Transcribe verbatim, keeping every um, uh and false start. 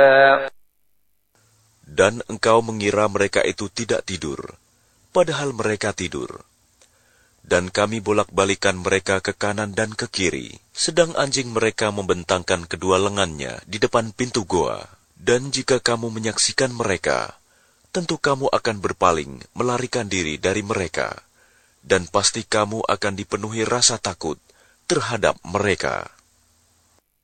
Dan engkau mengira mereka itu tidak tidur, padahal mereka tidur. Dan kami bolak-balikan mereka ke kanan dan ke kiri, sedang anjing mereka membentangkan kedua lengannya di depan pintu goa. Dan jika kamu menyaksikan mereka, tentu kamu akan berpaling, melarikan diri dari mereka, dan pasti kamu akan dipenuhi rasa takut terhadap mereka.